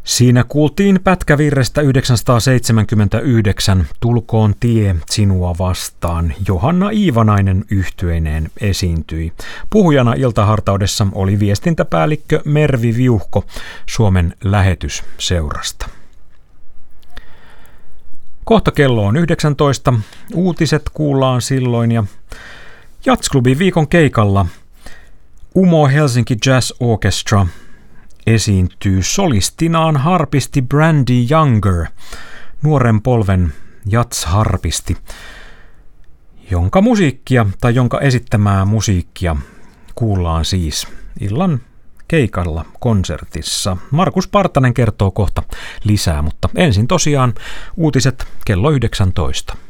Siinä kuultiin pätkävirrestä 979 Tulkoon tie sinua vastaan. Johanna Iivanainen yhtyeineen esiintyi. Puhujana iltahartaudessa oli viestintäpäällikkö Mervi Viuhko Suomen lähetysseurasta. Kohta kello on 19. Uutiset kuullaan silloin ja Jazzklubin viikon keikalla Umo Helsinki Jazz Orchestra esiintyy solistinaan harpisti Brandy Younger, nuoren polven jazz-harpisti, jonka esittämää musiikkia kuullaan siis illan keikalla konsertissa. Markus Partanen kertoo kohta lisää, mutta ensin tosiaan uutiset kello 19.